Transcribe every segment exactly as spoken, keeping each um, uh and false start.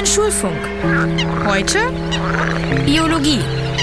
N Schulfunk. Heute Biologie.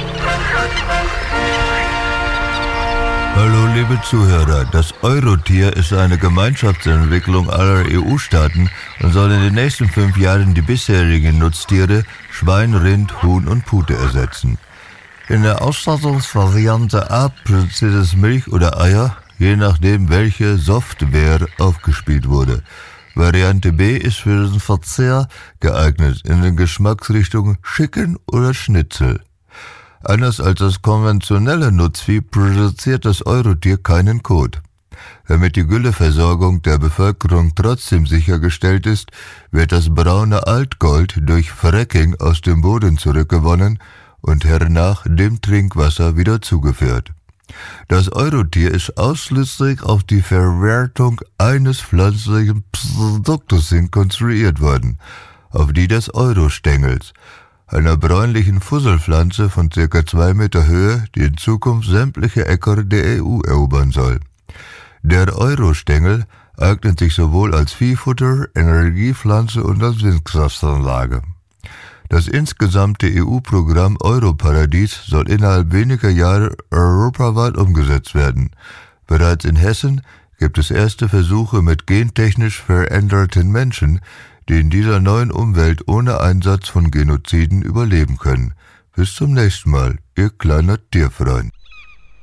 Hallo liebe Zuhörer, das Eurotier ist eine Gemeinschaftsentwicklung aller E U-Staaten und soll in den nächsten fünf Jahren die bisherigen Nutztiere Schwein, Rind, Huhn und Pute ersetzen. In der Ausstattungsvariante A produziert es Milch oder Eier, je nachdem welche Software aufgespielt wurde. Variante B ist für den Verzehr geeignet, in den Geschmacksrichtungen Chicken oder Schnitzel. Anders als das konventionelle Nutzvieh produziert das Eurotier keinen Kot. Damit die Gülleversorgung der Bevölkerung trotzdem sichergestellt ist, wird das braune Altgold durch Fracking aus dem Boden zurückgewonnen und hernach dem Trinkwasser wieder zugeführt. Das Eurotier ist ausschließlich auf die Verwertung eines pflanzlichen Produktes hin konstruiert worden, auf die des Eurostängels, einer bräunlichen Fusselpflanze von ca. zwei Meter Höhe, die in Zukunft sämtliche Äcker der E U erobern soll. Der Eurostängel eignet sich sowohl als Viehfutter, Energiepflanze und als Windkraftanlage. Das insgesamte E U-Programm Europaradies soll innerhalb weniger Jahre europaweit umgesetzt werden. Bereits in Hessen gibt es erste Versuche mit gentechnisch veränderten Menschen, die in dieser neuen Umwelt ohne Einsatz von Genoziden überleben können. Bis zum nächsten Mal, Ihr kleiner Tierfreund.